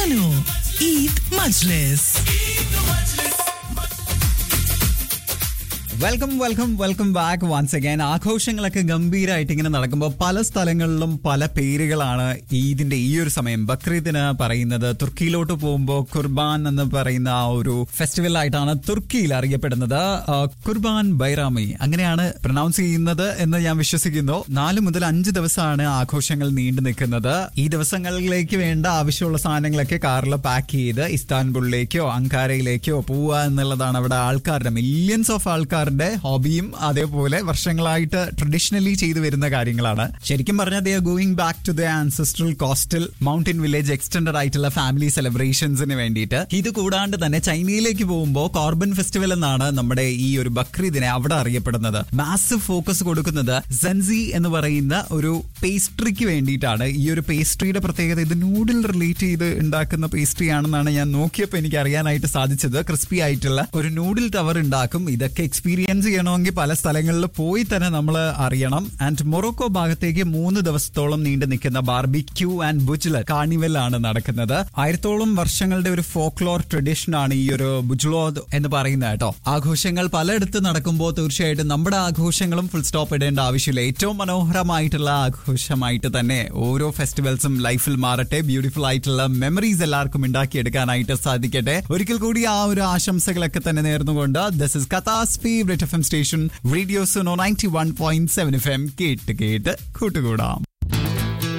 Sano Eid Majlis. Welcome back once again. ആഘോഷങ്ങളൊക്കെ ഗംഭീരമായിട്ട് ഇങ്ങനെ നടക്കുമ്പോൾ പല സ്ഥലങ്ങളിലും പല പേരുകളാണ് ഈദിന്റെ ഈ ഒരു സമയം ബക്രീദിന് പറയുന്നത്. തുർക്കിയിലോട്ട് പോകുമ്പോൾ കുർബാൻ എന്ന് പറയുന്ന ആ ഒരു ഫെസ്റ്റിവൽ ആയിട്ടാണ് തുർക്കിയിൽ അറിയപ്പെടുന്നത്. കുർബാൻ ബൈറാമി അങ്ങനെയാണ് പ്രൊനൗൺസ് ചെയ്യുന്നത് എന്ന് ഞാൻ വിശ്വസിക്കുന്നു. 4 മുതൽ 5 ദിവസമാണ് ആഘോഷങ്ങൾ നീണ്ടു നിൽക്കുന്നത്. ഈ ദിവസങ്ങളിലേക്ക് വേണ്ട ആവശ്യമുള്ള സാധനങ്ങളൊക്കെ കാറിൽ പാക്ക് ചെയ്ത് ഇസ്താൻബുളിലേക്കോ അങ്കാരയിലേക്കോ പോവുക എന്നുള്ളതാണ് അവിടെ ആൾക്കാരുടെ മില്യൺസ് ഓഫ് ആൾക്കാർ ഹോബിയും അതേപോലെ വർഷങ്ങളായിട്ട് ട്രഡീഷണലി ചെയ്തു വരുന്ന കാര്യങ്ങളാണ്. ശരിക്കും പറഞ്ഞാൽ they are going back to the ancestral coastal mountain village extended ആയിട്ടുള്ള ഫാമിലി സെലിബ്രേഷൻസിന് വേണ്ടിയിട്ട്. ഇത് കൂടാണ്ട് തന്നെ ചൈനയിലേക്ക് പോകുമ്പോൾ കോർബൻ ഫെസ്റ്റിവൽ എന്നാണ് നമ്മുടെ ഈ ഒരു ബക്രീദിനെ അവിടെ അറിയപ്പെടുന്നത്. മാസീവ് ഫോക്കസ് കൊടുക്കുന്നത് സെൻസി എന്ന് പറയുന്ന ഒരു പേസ്ട്രിക്ക് വേണ്ടിയിട്ടാണ്. ഈ ഒരു പേസ്ട്രിയുടെ പ്രത്യേകത ഇത് നൂഡിൽ റിലേറ്റ് ചെയ്ത് ഉണ്ടാക്കുന്ന പേസ്ട്രി ആണെന്നാണ് ഞാൻ നോക്കിയപ്പോൾ എനിക്ക് അറിയാനായിട്ട് സാധിച്ചത്. ക്രിസ്പി ആയിട്ടുള്ള ഒരു നൂഡിൽ ടവർ ഉണ്ടാക്കും. ഇതൊക്കെ എക്സ്പീരിയൻസ് ചെയ്യണമെങ്കിൽ പല സ്ഥലങ്ങളിൽ പോയി തന്നെ നമ്മൾ അറിയണം. ആൻഡ് മൊറോക്കോ ഭാഗത്തേക്ക് 3 ദിവസത്തോളം നീണ്ടു നിൽക്കുന്ന ബാർബിക്യൂ ആൻഡ് ബുജ്ല കാർണിവൽ ആണ് നടക്കുന്നത്. 1000ഓളം വർഷങ്ങളുടെ ഒരു ഫോക്ലോർ ട്രഡീഷൻ ആണ് ഈ ഒരു ബുജ്ലോദ് എന്ന് പറയുന്നത് കേട്ടോ. ആഘോഷങ്ങൾ പലയിടത്ത് നടക്കുമ്പോൾ തീർച്ചയായിട്ടും നമ്മുടെ ആഘോഷങ്ങളും ഫുൾ സ്റ്റോപ്പ് ഇടേണ്ട ആവശ്യമില്ല. ഏറ്റവും മനോഹരമായിട്ടുള്ള ആഘോഷമായിട്ട് തന്നെ ഓരോ ഫെസ്റ്റിവൽസും ലൈഫിൽ മാറട്ടെ. ബ്യൂട്ടിഫുൾ ആയിട്ടുള്ള മെമ്മറീസ് എല്ലാവർക്കും ഉണ്ടാക്കിയെടുക്കാനായിട്ട് സാധിക്കട്ടെ. ഒരിക്കൽ കൂടി ആ ഒരു ആശംസകളൊക്കെ തന്നെ നേർന്നുകൊണ്ട് this is ഖത്താസ് favourite FM station radio Suno 91.7 FM കേട്ട് കൂട്ടുകൂടാം.